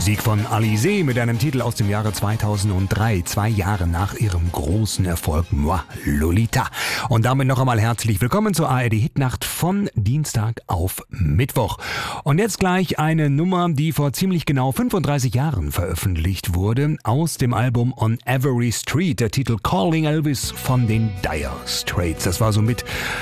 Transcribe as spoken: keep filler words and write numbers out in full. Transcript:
Musik von Alizée mit einem Titel aus dem Jahre zweitausenddrei, zwei Jahre nach ihrem großen Erfolg Moi, Lolita. Und damit noch einmal herzlich willkommen zur A R D Hitnacht von Dienstag auf Mittwoch. Und jetzt gleich eine Nummer, die vor ziemlich genau fünfunddreißig Jahren veröffentlicht wurde, aus dem Album On Every Street, der Titel Calling Elvis von den Dire Straits. Das war somit